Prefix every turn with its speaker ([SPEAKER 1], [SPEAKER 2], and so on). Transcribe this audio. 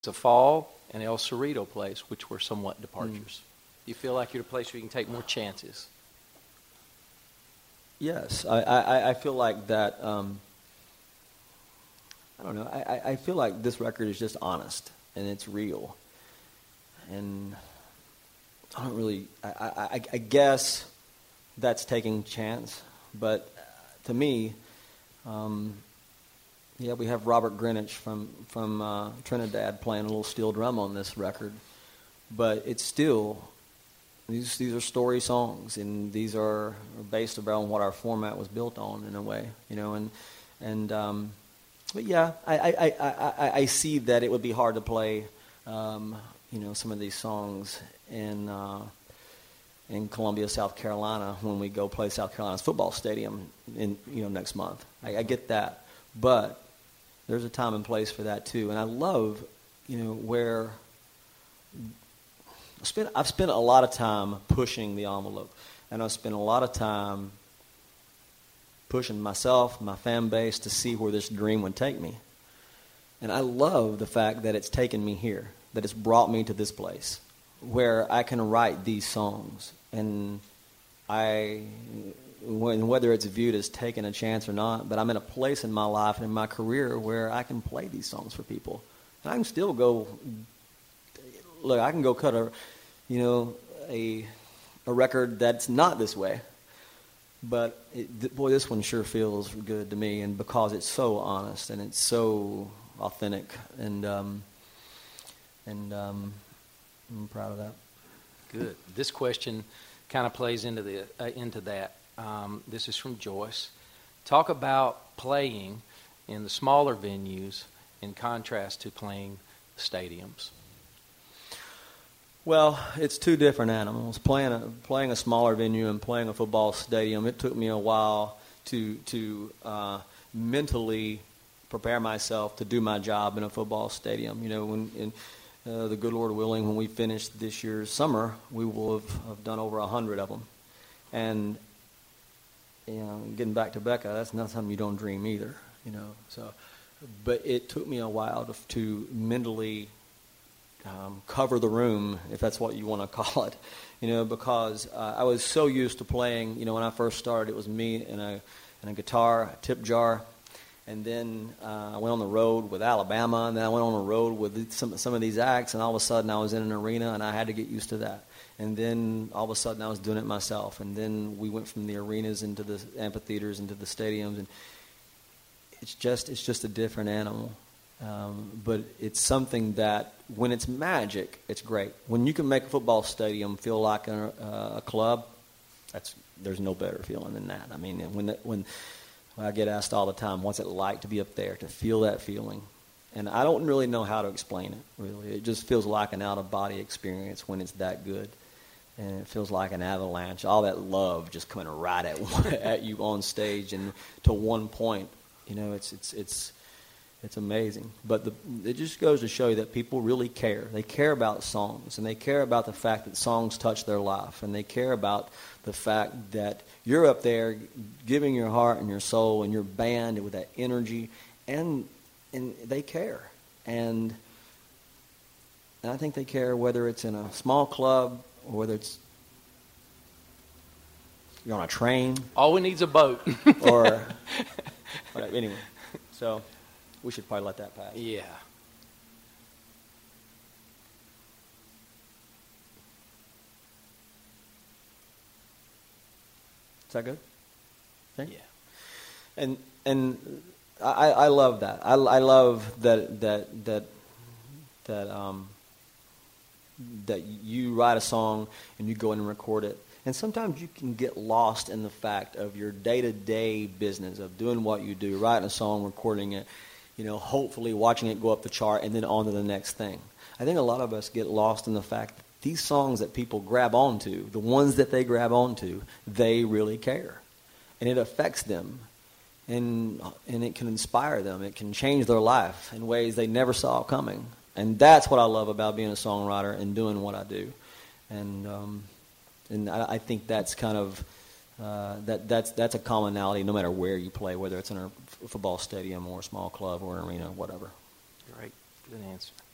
[SPEAKER 1] a fall and El Cerrito place, which were somewhat departures. Do you feel like you're at a place where you can take more chances?
[SPEAKER 2] Yes, I feel like that. I don't know. I feel like this record is just honest and it's real, and I don't really. I guess that's taking chance, but to me, yeah, we have Robert Greenwich from Trinidad playing a little steel drum on this record, but it's still. These are story songs, and these are based around what our format was built on in a way, you know. But yeah, I see that it would be hard to play, you know, some of these songs in Columbia, South Carolina, when we go play South Carolina's football stadium next month. I get that, but there's a time and place for that too, and I love, you know, where. I've spent a lot of time pushing the envelope, and I've spent a lot of time pushing myself, my fan base, to see where this dream would take me. And I love the fact that it's taken me here, that it's brought me to this place, where I can write these songs. And whether it's viewed as taking a chance or not, but I'm in a place in my life and in my career where I can play these songs for people. And I can still go... Look, I can go cut a record that's not this way, but boy, this one sure feels good to me, and because it's so honest and it's so authentic, and I'm proud of that.
[SPEAKER 1] Good. This question kind of plays into that. This is from Joyce. Talk about playing in the smaller venues in contrast to playing stadiums.
[SPEAKER 2] Well, it's two different animals. Playing a smaller venue and playing a football stadium, it took me a while to mentally prepare myself to do my job in a football stadium. You know, when the good Lord willing, when we finish this year's summer, we will have done over 100 of them. And you know, getting back to Becca, that's not something you don't dream either. You know, so but it took me a while to mentally. Cover the room, if that's what you want to call it, you know, because I was so used to playing. You know, when I first started, it was me and a guitar, a tip jar, and then I went on the road with Alabama, and then I went on the road with some of these acts, and all of a sudden I was in an arena, and I had to get used to that. And then all of a sudden I was doing it myself, and then we went from the arenas into the amphitheaters into the stadiums, and it's just a different animal. But it's something that, when it's magic, it's great. When you can make a football stadium feel like a club, there's no better feeling than that. I mean, when I get asked all the time, what's it like to be up there, to feel that feeling? And I don't really know how to explain it, really. It just feels like an out-of-body experience when it's that good. And it feels like an avalanche, all that love just coming right at you on stage, and to one point, you know, it's amazing. But it just goes to show you that people really care. They care about songs, and they care about the fact that songs touch their life, and they care about the fact that you're up there giving your heart and your soul and your band with that energy, and they care. And I think they care whether it's in a small club or whether it's you're on a train.
[SPEAKER 1] All we need is a boat.
[SPEAKER 2] or anyway, so... We should probably let that pass.
[SPEAKER 1] Yeah.
[SPEAKER 2] Is that good? Okay.
[SPEAKER 1] Yeah.
[SPEAKER 2] And I love that. I love that you write a song and you go in and record it. And sometimes you can get lost in the fact of your day-to-day business of doing what you do, writing a song, recording it, you know, hopefully watching it go up the chart and then on to the next thing. I think a lot of us get lost in the fact that these songs that people grab onto, the ones that they grab onto, they really care. And it affects them. And it can inspire them. It can change their life in ways they never saw coming. And that's what I love about being a songwriter and doing what I do. And I think that's kind of that's a commonality no matter where you play, whether it's in a football stadium or a small club or an arena, whatever.
[SPEAKER 1] Great, good answer.